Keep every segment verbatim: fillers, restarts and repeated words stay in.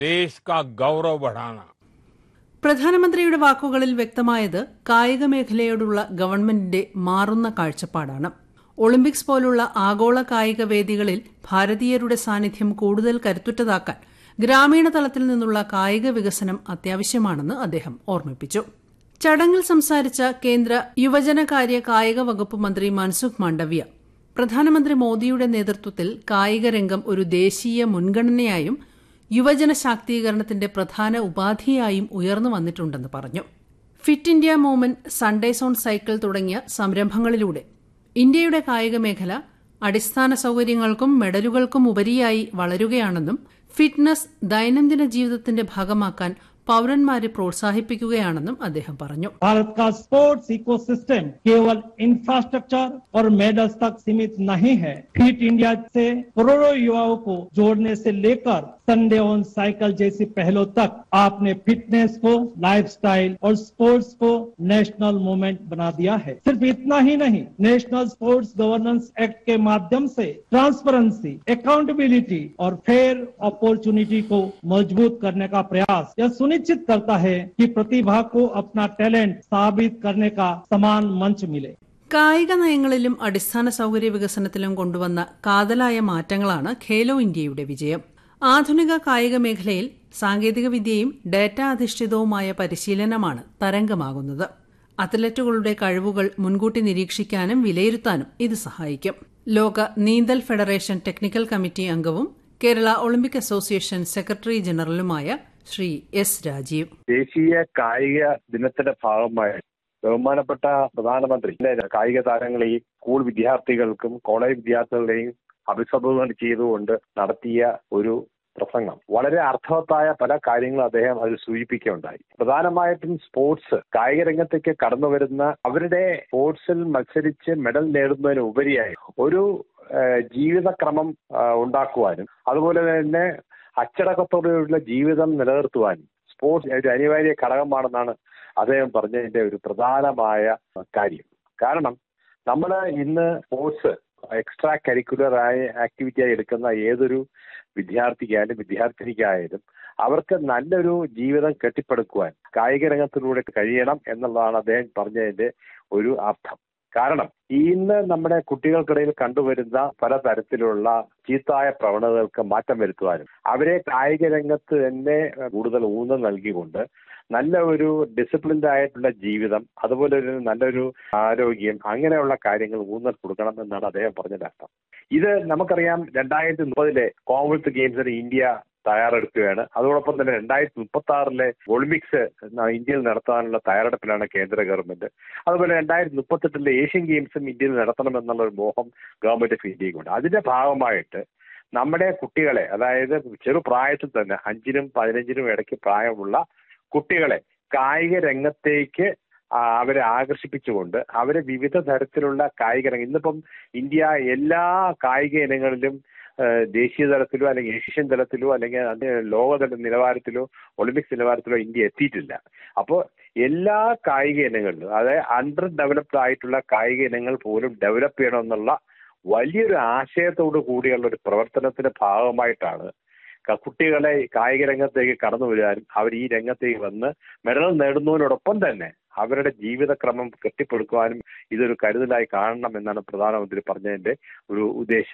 देश का गौरव बढ़ाना। പ്രധാനമന്ത്രിയുടെ വാക്കുകളിൽ വ്യക്തമായത് കായിക മേഖലയോടുള്ള ഗവൺമെന്റിന്റെ മാറുന്ന കാഴ്ചപ്പാടാണ്. ഒളിമ്പിക്സ് പോലുള്ള ആഗോള കായിക വേദികളിൽ ഭാരതീയരുടെ സാന്നിധ്യം കൂടുതൽ കരുത്തുറ്റതാക്കാൻ ഗ്രാമീണ തലത്തിൽ നിന്നുള്ള കായിക വികസനം അത്യാവശ്യമാണെന്ന് അദ്ദേഹം ഓർമ്മിപ്പിച്ചു. ചടങ്ങിൽ സംസാരിച്ച കേന്ദ്ര യുവജനകാര്യ കായിക വകുപ്പ് മന്ത്രി മൻസുഖ് മാണ്ഡവ്യ പ്രധാനമന്ത്രി മോദിയുടെ നേതൃത്വത്തിൽ കായിക രംഗം ഒരു ദേശീയ മുൻഗണനയായും യുവജന ശാക്തീകരണത്തിന്റെ പ്രധാന ഉപാധിയായും ഉയർന്നു വന്നിട്ടുണ്ടെന്ന് പറഞ്ഞു. Fit India movement, Sundays on cycle തുടങ്ങിയ സംരംഭങ്ങളിലൂടെ ഇന്ത്യയുടെ കായിക മേഖല അടിസ്ഥാന സൌകര്യങ്ങൾക്കും മെഡലുകൾക്കും ഉപരിയായി വളരുകയാണെന്നും ഫിറ്റ്നസ് ദൈനംദിന ജീവിതത്തിന്റെ ഭാഗമാക്കാൻ പൌരന്മാരെ പ്രോത്സാഹിപ്പിക്കുകയാണെന്നും അദ്ദേഹം പറഞ്ഞു. भारत का स्पोर्ट्स इकोसिस्टम केवल इंफ्रास्ट्रक्चर और मेडल्स तक सीमित नहीं है. फिट इंडिया से करोड़ों युवाओं को जोड़ने से लेकर संडे ऑन साइकिल जैसी पहलों तक आपने फिटनेस को लाइफस्टाइल और स्पोर्ट्स को नेशनल मूवमेंट बना दिया है. सिर्फ इतना ही नहीं, नेशनल स्पोर्ट्स गवर्नेंस एक्ट के माध्यम से ट्रांसपेरेंसी, अकाउंटेबिलिटी और फेयर अपॉर्चुनिटी को मजबूत करने का प्रयास यह सुनिश्चित करता है कि प्रतिभा को अपना टैलेंट साबित करने का समान मंच मिले. കായിക നയങ്ങളിലും അടിസ്ഥാന സൌകര്യ വികസനത്തിലും കൊണ്ടുവന്ന കാതലായ മാറ്റങ്ങളാണ് ഖേലോ ഇന്ത്യയുടെ വിജയം. ആധുനിക കായിക മേഖലയിൽ സാങ്കേതികവിദ്യയും ഡാറ്റ അധിഷ്ഠിതവുമായ പരിശീലനമാണ് തരംഗമാകുന്നത്. അത്ലറ്റുകളുടെ കഴിവുകൾ മുൻകൂട്ടി നിരീക്ഷിക്കാനും വിലയിരുത്താനും ഇത് സഹായിക്കും. ലോക നീന്തൽ ഫെഡറേഷൻ ടെക്നിക്കൽ കമ്മിറ്റി അംഗവും Kerala Olympic association secretary ജനറലുമായ Shri S Rajeev ദേശീയ കായിക ദിനത്തിന്റെ ഭാഗമായി ബഹുമാനപ്പെട്ട പ്രധാനമന്ത്രി കായിക താരങ്ങളെയും സ്കൂൾ വിദ്യാർത്ഥികൾക്കും കോളേജ് വിദ്യാർത്ഥികളെയും അഭിസംബോധന ചെയ്തുകൊണ്ട് നടത്തിയ ഒരു പ്രസംഗം വളരെ അർത്ഥവത്തായ പല കാര്യങ്ങളും അദ്ദേഹം അതിൽ സൂചിപ്പിക്കുകയുണ്ടായി. പ്രധാനമായിട്ടും സ്പോർട്സ് കായിക രംഗത്തേക്ക് കടന്നു വരുന്ന അവരുടെ സ്പോർട്സിൽ മത്സരിച്ച് മെഡൽ നേടുന്നതിന് ഉപരിയായി ഒരു ജീവിതക്രമം ഉണ്ടാക്കുവാനും അതുപോലെ തന്നെ അച്ചടക്കത്തോടെയുള്ള ജീവിതം നിലനിർത്തുവാനും സ്പോർട്സ് ഒരു അനിവാര്യ ഘടകമാണെന്നാണ് അദ്ദേഹം പറഞ്ഞതിന്റെ ഒരു പ്രധാനമായ കാര്യം. കാരണം നമ്മൾ ഇന്ന് സ്പോർട്സ് എക്സ്ട്രാ കരിക്കുലർ ആയ ആക്ടിവിറ്റിയായി എടുക്കുന്ന ഏതൊരു വിദ്യാർത്ഥിക്കായാലും വിദ്യാർത്ഥിനിക്കായാലും അവർക്ക് നല്ലൊരു ജീവിതം കെട്ടിപ്പടുക്കുവാൻ കായിക രംഗത്തിലൂടെ കഴിയണം എന്നുള്ളതാണ് അദ്ദേഹം പറഞ്ഞതിന്റെ ഒരു അർത്ഥം. കാരണം ഇന്ന് നമ്മുടെ കുട്ടികൾക്കിടയിൽ കണ്ടുവരുന്ന പലതരത്തിലുള്ള ചീത്തായ പ്രവണതകൾക്ക് മാറ്റം വരുത്തുവാനും അവരെ കായിക രംഗത്ത് തന്നെ കൂടുതൽ ഊന്നൽ നൽകിക്കൊണ്ട് നല്ല ഒരു ഡിസിപ്ലിൻഡ് ആയിട്ടുള്ള ജീവിതം, അതുപോലെ ഒരു നല്ലൊരു ആരോഗ്യം, അങ്ങനെയുള്ള കാര്യങ്ങൾ ഊന്നൽ കൊടുക്കണം എന്നാണ് അദ്ദേഹം പറഞ്ഞതിന്റെ അർത്ഥം. ഇത് നമുക്കറിയാം, രണ്ടായിരത്തി മുപ്പതിലെ കോമൺവെൽത്ത് ഗെയിംസിന് ഇന്ത്യ തയ്യാറെടുക്കുകയാണ്. അതോടൊപ്പം തന്നെ രണ്ടായിരത്തി മുപ്പത്തി ആറിലെ ഒളിമ്പിക്സ് ഇന്ത്യയിൽ നടത്താനുള്ള തയ്യാറെടുപ്പിലാണ് കേന്ദ്ര ഗവൺമെന്റ്. അതുപോലെ രണ്ടായിരത്തി മുപ്പത്തെട്ടിലെ ഏഷ്യൻ ഗെയിംസും ഇന്ത്യയിൽ നടത്തണമെന്നുള്ള ഒരു മോഹം ഗവൺമെന്റ് ഓഫ് ഇന്ത്യക്കുണ്ട്. അതിന്റെ ഭാഗമായിട്ട് നമ്മുടെ കുട്ടികളെ, അതായത് ചെറുപ്രായത്തിൽ തന്നെ അഞ്ചിനും പതിനഞ്ചിനും ഇടയ്ക്ക് പ്രായമുള്ള കുട്ടികളെ കായിക രംഗത്തേക്ക് അവരെ ആകർഷിപ്പിച്ചുകൊണ്ട് അവരെ വിവിധ തരത്തിലുള്ള കായിക രംഗം, ഇന്നിപ്പം ഇന്ത്യ എല്ലാ കായിക ഇനങ്ങളിലും ദേശീയ തലത്തിലോ അല്ലെങ്കിൽ ഏഷ്യൻ തലത്തിലോ അല്ലെങ്കിൽ ലോകതല നിലവാരത്തിലോ ഒളിമ്പിക്സ് നിലവാരത്തിലോ ഇന്ത്യ എത്തിയിട്ടില്ല. അപ്പോൾ എല്ലാ കായിക ഇനങ്ങളിലും, അതായത് അണ്ടർ ഡെവലപ്ഡ് ആയിട്ടുള്ള കായിക ഇനങ്ങൾ പോലും ഡെവലപ്പ് ചെയ്യണമെന്നുള്ള വലിയൊരു ആശയത്തോടു കൂടിയുള്ള ഒരു പ്രവർത്തനത്തിന്റെ ഭാഗമായിട്ടാണ് കുട്ടികളെ കായിക രംഗത്തേക്ക് കടന്നു വരാനും അവർ ഈ രംഗത്തേക്ക് വന്ന് മെഡൽ നേടുന്നതിനോടൊപ്പം തന്നെ അവരുടെ ജീവിതക്രമം കെട്ടിപ്പടുക്കുവാനും ഇതൊരു കരുതലായി കാണണം എന്നാണ് പ്രധാനമന്ത്രി പറഞ്ഞതിന്റെ ഒരു ഉദ്ദേശം.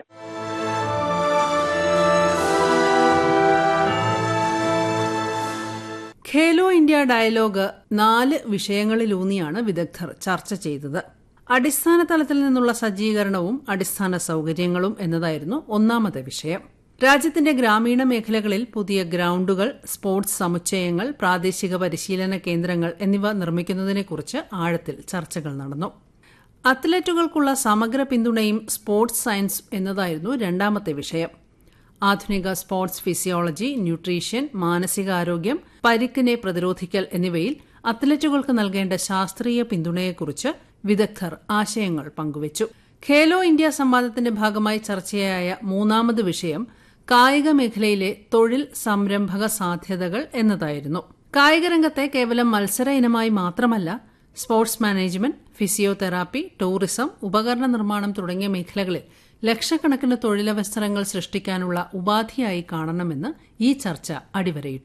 ഖേലോ ഇന്ത്യ ഡയലോഗ് നാല് വിഷയങ്ങളിലൂന്നിയാണ് വിദഗ്ധർ ചർച്ച ചെയ്തത്. അടിസ്ഥാന തലത്തിൽ നിന്നുള്ള സജ്ജീകരണവും അടിസ്ഥാന സൌകര്യങ്ങളും എന്നതായിരുന്നു ഒന്നാമത്തെ വിഷയം. രാജ്യത്തിന്റെ ഗ്രാമീണ മേഖലകളിൽ പുതിയ ഗ്രൌണ്ടുകൾ, സ്പോർട്സ് സമുച്ചയങ്ങൾ, പ്രാദേശിക പരിശീലന കേന്ദ്രങ്ങൾ എന്നിവ നിർമ്മിക്കുന്നതിനെക്കുറിച്ച് ആഴത്തിൽ ചർച്ചകൾ നടന്നു. അത്ലറ്റുകൾക്കുള്ള സമഗ്ര പിന്തുണയും സ്പോർട്സ് സയൻസ് എന്നതായിരുന്നു രണ്ടാമത്തെ വിഷയം. ആധുനിക സ്പോർട്സ് ഫിസിയോളജി, ന്യൂട്രീഷൻ, മാനസികാരോഗ്യം, പരിക്കിനെ പ്രതിരോധിക്കൽ എന്നിവയിൽ അത്ലറ്റുകൾക്ക് നൽകേണ്ട ശാസ്ത്രീയ പിന്തുണയെക്കുറിച്ച് വിദഗ്ധർ ആശയങ്ങൾ പങ്കുവച്ചു. ഖേലോ ഇന്ത്യ സംവാദത്തിന്റെ ഭാഗമായി ചർച്ചയായ മൂന്നാമത് വിഷയം കായിക മേഖലയിലെ തൊഴിൽ സംരംഭക സാധ്യതകൾ എന്നതായിരുന്നു. കായികരംഗത്തെ കേവലം മത്സര ഇനമായി മാത്രമല്ല, സ്പോർട്സ് മാനേജ്മെന്റ്, ഫിസിയോതെറാപ്പി, ടൂറിസം, ഉപകരണ നിർമ്മാണം തുടങ്ങിയ മേഖലകളിൽ ലക്ഷക്കണക്കിന് തൊഴിലവസരങ്ങൾ സൃഷ്ടിക്കാനുള്ള ഉപാധിയായി കാണണമെന്ന് ഈ ചർച്ച അടിവരയിട്ടു.